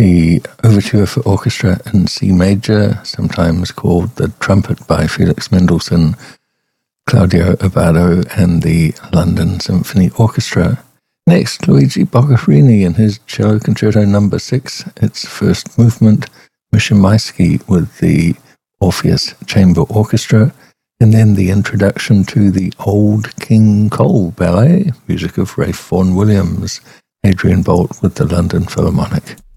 the Overture for Orchestra in C major, sometimes called the Trumpet by Felix Mendelssohn, Claudio Abbado, and the London Symphony Orchestra. Next, Luigi Boccherini in his Cello Concerto No. 6, its first movement, Mischa Maisky with the Orpheus Chamber Orchestra, and then the introduction to the Old King Cole Ballet, music of Ralph Vaughan Williams, Adrian Bolt with the London Philharmonic.